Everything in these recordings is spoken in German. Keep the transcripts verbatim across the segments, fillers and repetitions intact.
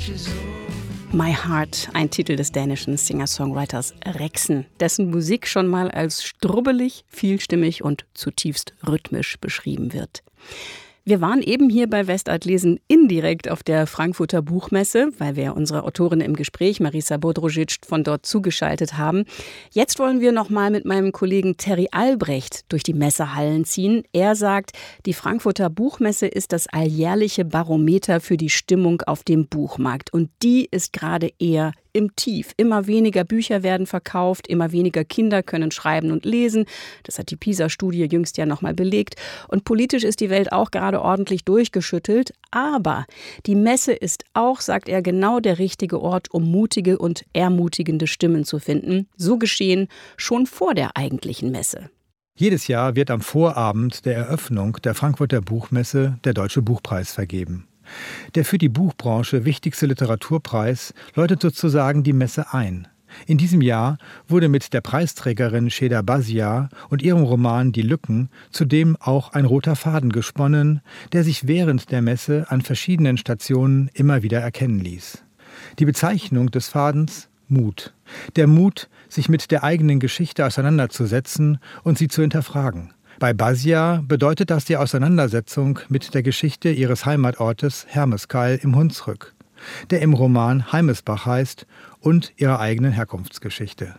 My Heart, ein Titel des dänischen Singer-Songwriters Rexen, dessen Musik schon mal als strubbelig, vielstimmig und zutiefst rhythmisch beschrieben wird. Wir waren eben hier bei Westart lesen indirekt auf der Frankfurter Buchmesse, weil wir unsere Autorin im Gespräch, Marisa Bodrožić, von dort zugeschaltet haben. Jetzt wollen wir noch mal mit meinem Kollegen Terry Albrecht durch die Messehallen ziehen. Er sagt, die Frankfurter Buchmesse ist das alljährliche Barometer für die Stimmung auf dem Buchmarkt. Und die ist gerade eher im Tief. Immer weniger Bücher werden verkauft, immer weniger Kinder können schreiben und lesen. Das hat die PISA-Studie jüngst ja nochmal belegt. Und politisch ist die Welt auch gerade ordentlich durchgeschüttelt. Aber die Messe ist auch, sagt er, genau der richtige Ort, um mutige und ermutigende Stimmen zu finden. So geschehen schon vor der eigentlichen Messe. Jedes Jahr wird am Vorabend der Eröffnung der Frankfurter Buchmesse der Deutsche Buchpreis vergeben. Der für die Buchbranche wichtigste Literaturpreis läutet sozusagen die Messe ein. In diesem Jahr wurde mit der Preisträgerin Şehda Bazia und ihrem Roman Die Lücken zudem auch ein roter Faden gesponnen, der sich während der Messe an verschiedenen Stationen immer wieder erkennen ließ. Die Bezeichnung des Fadens: Mut. Der Mut, sich mit der eigenen Geschichte auseinanderzusetzen und sie zu hinterfragen. Bei Bazia bedeutet das die Auseinandersetzung mit der Geschichte ihres Heimatortes Hermeskeil im Hunsrück, der im Roman Heimesbach heißt, und ihrer eigenen Herkunftsgeschichte.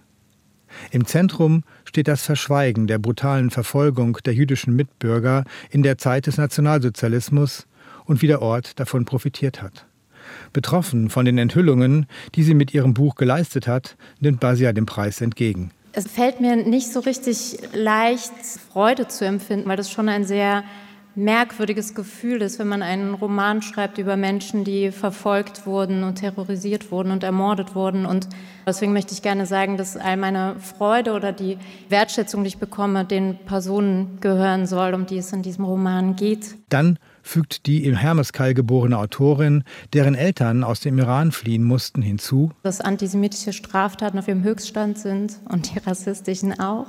Im Zentrum steht das Verschweigen der brutalen Verfolgung der jüdischen Mitbürger in der Zeit des Nationalsozialismus und wie der Ort davon profitiert hat. Betroffen von den Enthüllungen, die sie mit ihrem Buch geleistet hat, nimmt Bazia den Preis entgegen. Es fällt mir nicht so richtig leicht, Freude zu empfinden, weil das schon ein sehr merkwürdiges Gefühl ist, wenn man einen Roman schreibt über Menschen, die verfolgt wurden und terrorisiert wurden und ermordet wurden. Und deswegen möchte ich gerne sagen, dass all meine Freude oder die Wertschätzung, die ich bekomme, den Personen gehören soll, um die es in diesem Roman geht. Dann fügt die im Hermeskeil geborene Autorin, deren Eltern aus dem Iran fliehen mussten, hinzu, dass antisemitische Straftaten auf ihrem Höchststand sind und die rassistischen auch.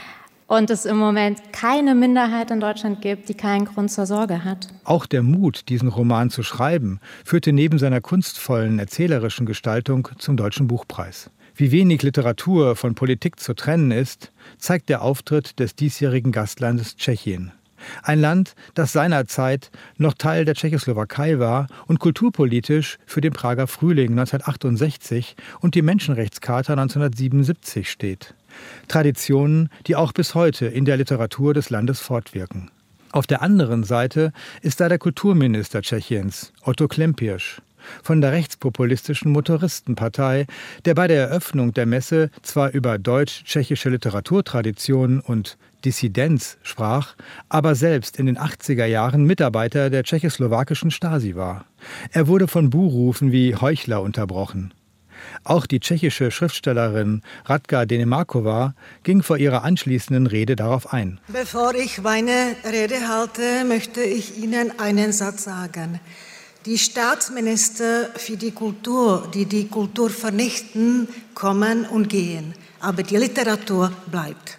Und es im Moment keine Minderheit in Deutschland gibt, die keinen Grund zur Sorge hat. Auch der Mut, diesen Roman zu schreiben, führte neben seiner kunstvollen, erzählerischen Gestaltung zum Deutschen Buchpreis. Wie wenig Literatur von Politik zu trennen ist, zeigt der Auftritt des diesjährigen Gastlandes Tschechien. Ein Land, das seinerzeit noch Teil der Tschechoslowakei war und kulturpolitisch für den Prager Frühling neunzehnhundertachtundsechzig und die Menschenrechtscharta neunzehnhundertsiebenundsiebzig steht. Traditionen, die auch bis heute in der Literatur des Landes fortwirken. Auf der anderen Seite ist da der Kulturminister Tschechiens, Otto Klempirsch, von der rechtspopulistischen Motoristenpartei, der bei der Eröffnung der Messe zwar über deutsch-tschechische Literaturtradition und Dissidenz sprach, aber selbst in den achtziger Jahren Mitarbeiter der tschechoslowakischen Stasi war. Er wurde von Buhrufen wie Heuchler unterbrochen. Auch die tschechische Schriftstellerin Radka Denemarková ging vor ihrer anschließenden Rede darauf ein. Bevor ich meine Rede halte, möchte ich Ihnen einen Satz sagen. Die Staatsminister für die Kultur, die die Kultur vernichten, kommen und gehen. Aber die Literatur bleibt.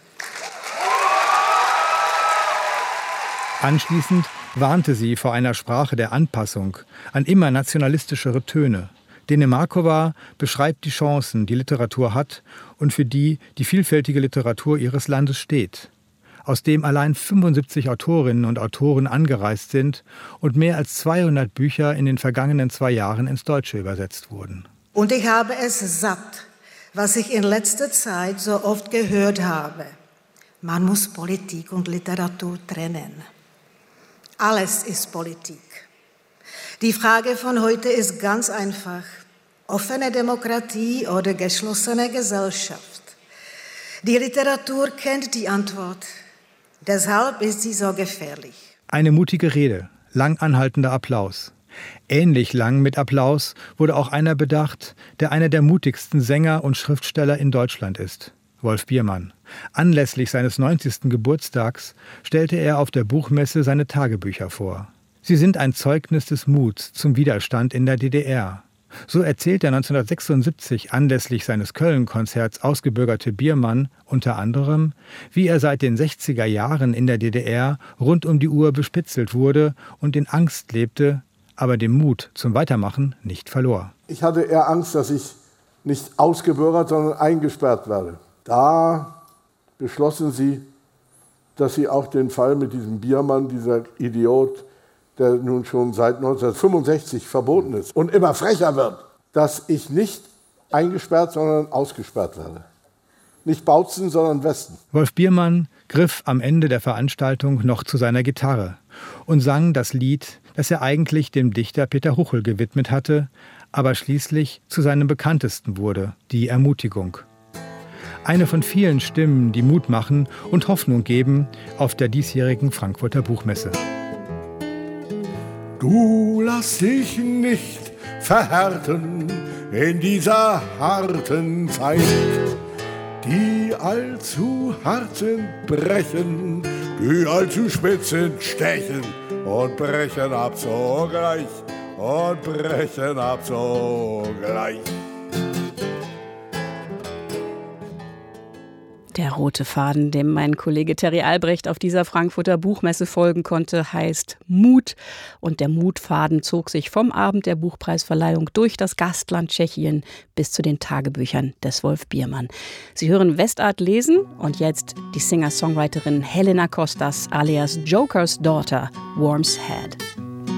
Anschließend warnte sie vor einer Sprache der Anpassung an immer nationalistischere Töne. Denemarková beschreibt die Chancen, die Literatur hat und für die die vielfältige Literatur ihres Landes steht, aus dem allein fünfundsiebzig Autorinnen und Autoren angereist sind und mehr als zweihundert Bücher in den vergangenen zwei Jahren ins Deutsche übersetzt wurden. Und ich habe es satt, was ich in letzter Zeit so oft gehört habe. Man muss Politik und Literatur trennen. Alles ist Politik. Die Frage von heute ist ganz einfach. Offene Demokratie oder geschlossene Gesellschaft? Die Literatur kennt die Antwort. Deshalb ist sie so gefährlich. Eine mutige Rede, lang anhaltender Applaus. Ähnlich lang mit Applaus wurde auch einer bedacht, der einer der mutigsten Sänger und Schriftsteller in Deutschland ist. Wolf Biermann. Anlässlich seines neunzigsten Geburtstags stellte er auf der Buchmesse seine Tagebücher vor. Sie sind ein Zeugnis des Muts zum Widerstand in der D D R. So erzählt der neunzehnhundertsechsundsiebzig anlässlich seines Köln-Konzerts ausgebürgerte Biermann unter anderem, wie er seit den sechziger Jahren in der D D R rund um die Uhr bespitzelt wurde und in Angst lebte, aber den Mut zum Weitermachen nicht verlor. Ich hatte eher Angst, dass ich nicht ausgebürgert, sondern eingesperrt werde. Da beschlossen sie, dass sie auch den Fall mit diesem Biermann, dieser Idiot, der nun schon seit neunzehnhundertfünfundsechzig verboten ist und immer frecher wird, dass ich nicht eingesperrt, sondern ausgesperrt werde. Nicht Bautzen, sondern Westen. Wolf Biermann griff am Ende der Veranstaltung noch zu seiner Gitarre und sang das Lied, das er eigentlich dem Dichter Peter Huchel gewidmet hatte, aber schließlich zu seinem bekanntesten wurde, die Ermutigung. Eine von vielen Stimmen, die Mut machen und Hoffnung geben auf der diesjährigen Frankfurter Buchmesse. Du lass dich nicht verhärten in dieser harten Zeit. Die allzu harten brechen, die allzu spitzen stechen und brechen ab sogleich, und brechen ab sogleich. Der rote Faden, dem mein Kollege Terry Albrecht auf dieser Frankfurter Buchmesse folgen konnte, heißt Mut. Und der Mutfaden zog sich vom Abend der Buchpreisverleihung durch das Gastland Tschechien bis zu den Tagebüchern des Wolf Biermann. Sie hören Westart lesen und jetzt die Singer-Songwriterin Helena Costas alias Joker's Daughter, Worm's Head.